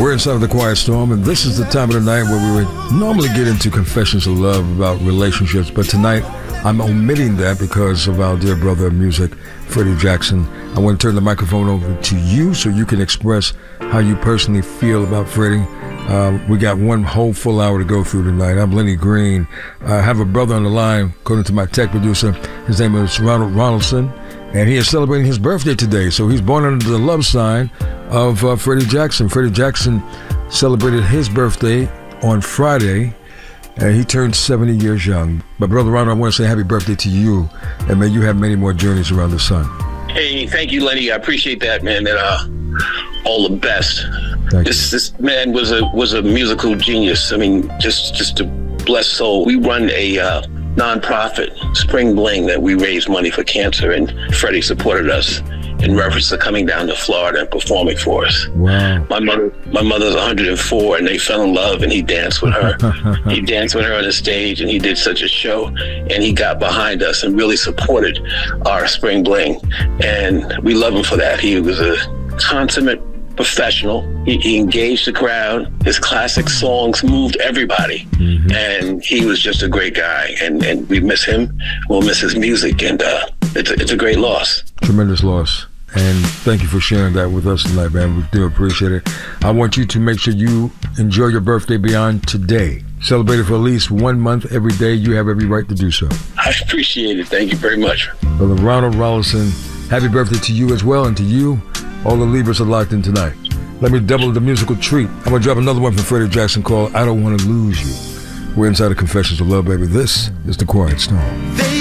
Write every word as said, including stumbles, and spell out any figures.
We're inside of the Quiet Storm, and this is the time of the night where we would normally get into confessions of love about relationships, but tonight I'm omitting that because of our dear brother of music, Freddie Jackson. I want to turn the microphone over to you so you can express how you personally feel about Freddie. Uh, we got one whole full hour to go through tonight. I'm Lenny Green. I have a brother on the line, according to my tech producer. His name is Ronald Ronaldson, and he is celebrating his birthday today. So he's born under the love sign of uh, Freddie Jackson. Freddie Jackson celebrated his birthday on Friday, and he turned seventy years young. But Brother Ronald, I want to say happy birthday to you, and may you have many more journeys around the sun. Hey, thank you, Lenny. I appreciate that, man. And uh, all the best. Thank this you. this man was a was a musical genius. I mean, just just a blessed soul. We run a uh, nonprofit, Spring Bling, that we raise money for cancer, and Freddie supported us in reference to coming down to Florida and performing for us. Wow. My mother, my mother's one hundred and four, and they fell in love, and he danced with her. He danced with her on the stage, and he did such a show, and he got behind us and really supported our Spring Bling, and we love him for that. He was a consummate professional. He, he engaged the crowd. His classic songs moved everybody, mm-hmm. and he was just a great guy, and, and we miss him. We'll miss his music, and uh, it's, a, it's a great loss. Tremendous loss. And thank you for sharing that with us tonight, man. We do appreciate it. I want you to make sure you enjoy your birthday beyond today. Celebrate it for at least one month every day. You have every right to do so. I appreciate it. Thank you very much. Brother Ronald Ronaldson, happy birthday to you as well, and to you. All the Libras are locked in tonight. Let me double the musical treat. I'm going to drop another one from Freddie Jackson called I Don't Want to Lose You. We're inside the Confessions of Love, baby. This is the Quiet Storm.